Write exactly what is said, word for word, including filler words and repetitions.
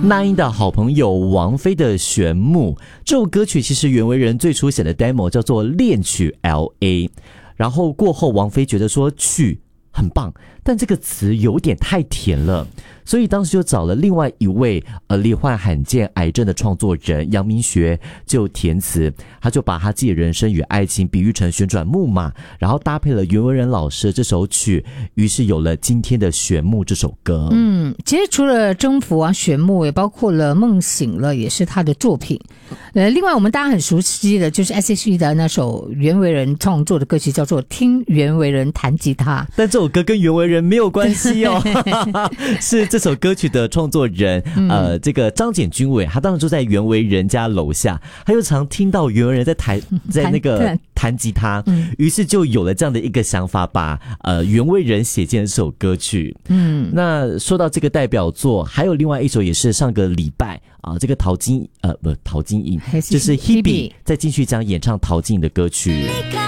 那英的好朋友王菲的《玄木》这首歌曲，其实袁惟仁最初写的 demo 叫做恋曲 L A， 然后过后王菲觉得说曲很棒，但这个词有点太甜了，所以当时就找了另外一位呃罹患罕见癌症的创作人杨明学就填词，他就把他自己的人生与爱情比喻成旋转木马，然后搭配了袁惟仁老师的这首曲，于是有了今天的《玄木》这首歌。 嗯，其实除了征服啊、玄木，也包括了梦醒了，也是他的作品。呃，另外我们大家很熟悉的就是 S H E 的那首袁惟仁创作的歌曲，叫做《听袁惟仁弹吉他》， 但这首歌跟袁惟仁没有关系哦，是这首歌曲的创作人，呃，这个张简君伟，他当时就在袁惟仁家楼下，他就常听到袁惟仁在弹，在那个弹吉他，于是就有了这样的一个想法，把呃袁惟仁写进了这首歌曲。嗯，那说到这个代表作，还有另外一首也是上个礼拜啊，这个陶晶呃不陶晶莹，就是 Hebe 在金曲奖演唱陶晶莹的歌曲。